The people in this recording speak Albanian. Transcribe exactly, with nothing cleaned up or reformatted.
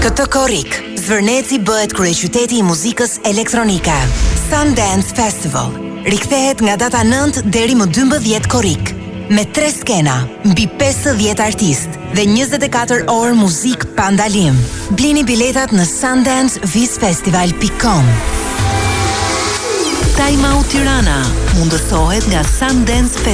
Këtë korrik, Zvërneci bëhet kryeqyteti i muzikës elektronike. Sundance Festival rikthehet nga data nëntë deri më dymbëdhjetë korrik, me tre skena, mbi pesëdhjetë artistë dhe njëzet e katër orë muzikë pa ndalim. Blini biletat në sundance vis festival dot com. Time Out Tirana mundësohet nga Sundance Festival.